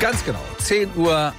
Ganz genau, 10:58 Uhr.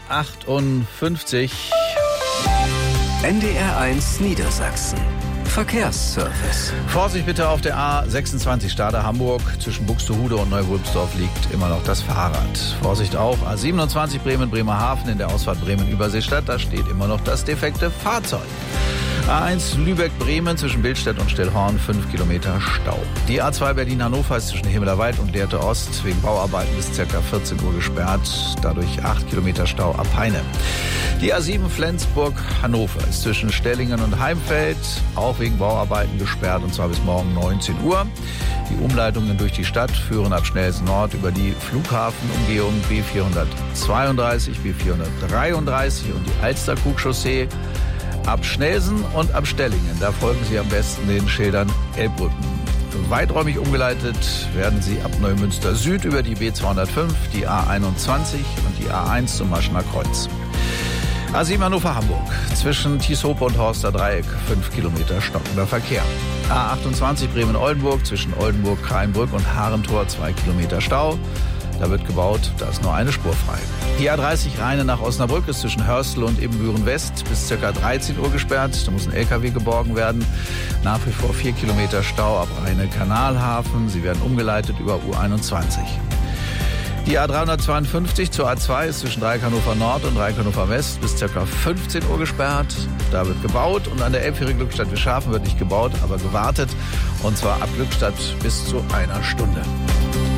NDR1 Niedersachsen. Verkehrsservice. Vorsicht bitte auf der A26 Stade Hamburg. Zwischen Buxtehude und Neuwulmsdorf liegt immer noch das Fahrrad. Vorsicht auch A27 Bremen-Bremerhaven in der Ausfahrt Bremen-Überseestadt. Da steht immer noch das defekte Fahrzeug. A1 Lübeck-Bremen zwischen Billstedt und Stellhorn 5 Kilometer Stau. Die A2 Berlin-Hannover ist zwischen Himmelerwald und Lehrte Ost wegen Bauarbeiten bis ca. 14 Uhr gesperrt. Dadurch 8 Kilometer Stau ab Peine. Die A7 Flensburg-Hannover ist zwischen Stellingen und Heimfeld auch wegen Bauarbeiten gesperrt und zwar bis morgen 19 Uhr. Die Umleitungen durch die Stadt führen ab Schnellsen Nord über die Flughafenumgehung B432, B433 und die Alsterkrug-Chaussee ab Schnellsen und ab Stellingen. Da folgen Sie am besten den Schildern Elbbrücken. Weiträumig umgeleitet werden Sie ab Neumünster Süd über die B205, die A21 und die A1 zum Maschener Kreuz. A7 Hannover-Hamburg zwischen Tieshope und Horster Dreieck 5 Kilometer stockender Verkehr. A28 Bremen-Oldenburg zwischen Oldenburg, Krahenbrück und Harentor 2 Kilometer Stau. Da wird gebaut, da ist nur eine Spur frei. Die A30 Rheine nach Osnabrück ist zwischen Hörstel und Ibbenbüren West bis ca. 13 Uhr gesperrt. Da muss ein LKW geborgen werden. Nach wie vor 4 Kilometer Stau ab Rheine-Kanalhafen. Sie werden umgeleitet über U21. Die A352 zur A2 ist zwischen Dreieck Hannover Nord und Dreieck Hannover West bis ca. 15 Uhr gesperrt. Da wird gebaut und an der Elbfähre Glückstadt-Wischhafen wird nicht gebaut, aber gewartet. Und zwar ab Glückstadt bis zu einer Stunde.